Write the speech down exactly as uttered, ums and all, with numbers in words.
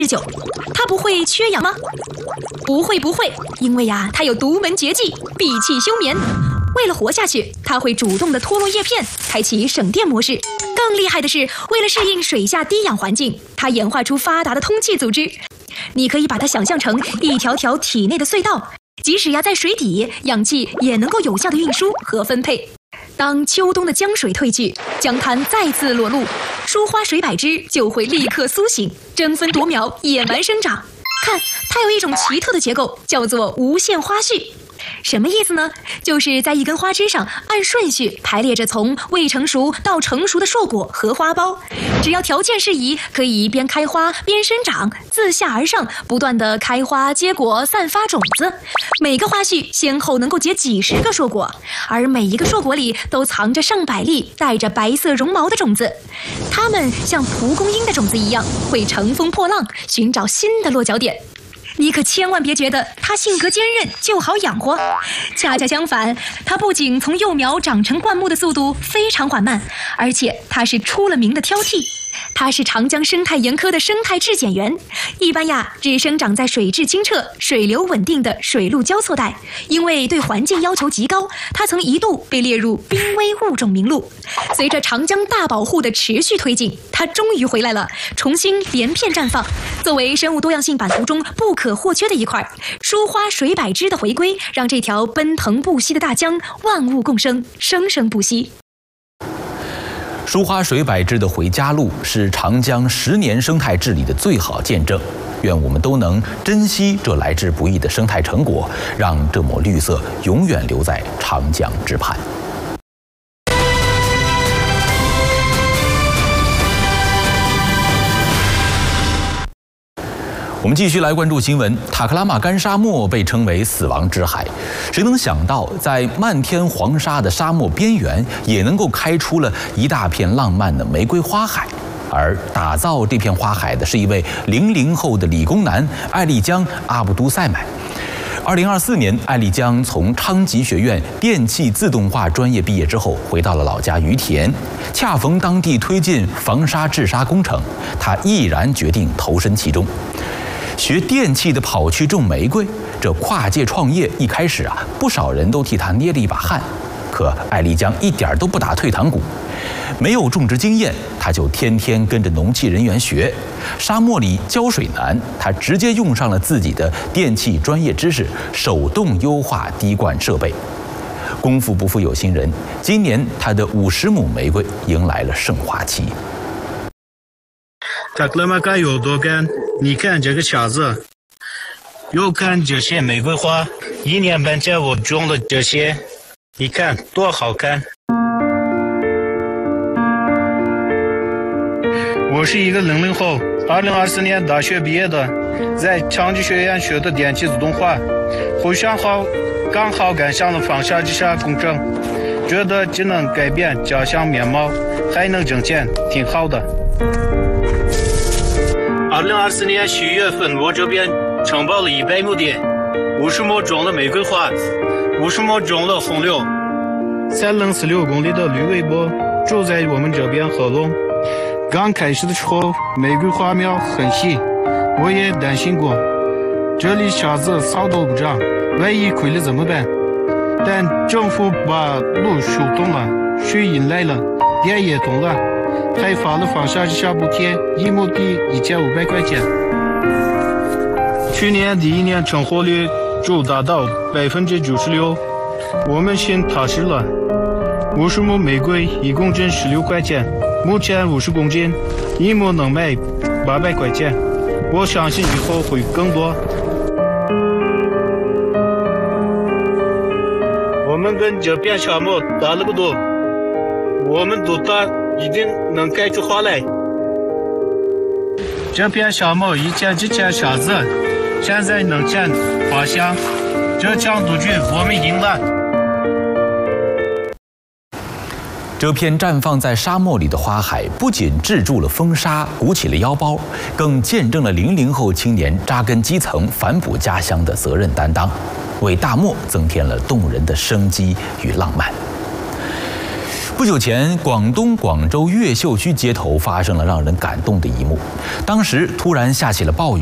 久，它不会缺氧吗？不会不会，因为呀，它有独门绝技——闭气休眠。为了活下去，它会主动的脱落叶片，开启省电模式。更厉害的是，为了适应水下低氧环境，它演化出发达的通气组织。你可以把它想象成一条条体内的隧道，即使呀在水底，氧气也能够有效的运输和分配。当秋冬的江水退去，江滩再次裸露，疏花水柏枝就会立刻苏醒，争分夺秒，野蛮生长。看，它有一种奇特的结构，叫做无限花序。什么意思呢？就是在一根花枝上按顺序排列着从未成熟到成熟的硕果和花苞，只要条件适宜，可以边开花边生长，自下而上，不断的开花结果，散发种子。每个花序先后能够结几十个硕果，而每一个硕果里都藏着上百粒带着白色绒毛的种子。它们像蒲公英的种子一样，会乘风破浪，寻找新的落脚点。你可千万别觉得它性格坚韧就好养活，恰恰相反，它不仅从幼苗长成灌木的速度非常缓慢，而且它是出了名的挑剔。它是长江生态研科的生态质检员，一般呀只生长在水质清澈、水流稳定的水陆交错带。因为对环境要求极高，它曾一度被列入濒危物种名录。随着长江大保护的持续推进，它终于回来了，重新连片绽放。作为生物多样性版图中不可或缺的一块，疏花水柏枝的回归，让这条奔腾不息的大江万物共生，生生不息。 疏花水柏枝的回家路是长江十年生态治理的最好见证。愿我们都能珍惜这来之不易的生态成果，让这抹绿色永远留在长江之畔。我们继续来关注新闻。塔克拉玛干沙漠被称为死亡之海，谁能想到，在漫天黄沙的沙漠边缘，也能够开出了一大片浪漫的玫瑰花海？而打造这片花海的是一位零零后的理工男艾丽江·阿卜都塞买。二零二四年，艾丽江从昌吉学院电气自动化专业毕业之后，回到了老家于田，恰逢当地推进防沙治沙工程，他毅然决定投身其中。学电器的跑去种玫瑰，这跨界创业一开始啊，不少人都替他捏了一把汗。可艾丽江一点都不打退堂鼓，没有种植经验，他就天天跟着农技人员学。沙漠里浇水难，他直接用上了自己的电器专业知识，手动优化滴灌设备。功夫不负有心人，今年他的五十亩玫瑰迎来了盛花期。 塔克拉玛干有多干？你看这个卡子，又看这些玫瑰花，一年半前我种了这些，你看多好看。我是一个零零后，二零二四年大学毕业的，在昌吉学院学的电气自动化，回想好刚好赶上了防沙治沙工程，觉得既能改变家乡面貌，还能挣钱，挺好的。二零二四年十一月份，我这边承包了一百亩地，五十亩种了玫瑰花，五十亩种了红柳。三零四六公里的绿尾波住在我们这边合拢。刚开始的时候，玫瑰花苗很细，我也担心过，这里沙子草都不长，万一亏了怎么办？但政府把路修通了，水引来了，电也通了。还发了防沙治沙补贴，一亩地一千五百块钱。去年第一年成活率就达到百分之九十六，我们心踏实了。五十亩玫瑰一公斤十六块钱，目前五十公斤，一亩能卖八百块钱。我相信以后会更多。我们跟这片沙漠打了个赌，我们赌它一定能开出花来。这片沙漠以前只产沙子，现在能产花香。这场赌局我们赢了。 这片绽放在沙漠里的花海，不仅制住了风沙，鼓起了腰包，更见证了零零后青年扎根基层、反哺家乡的责任担当，为大漠增添了动人的生机与浪漫。 不久前，广东广州越秀区街头发生了让人感动的一幕。当时突然下起了暴雨。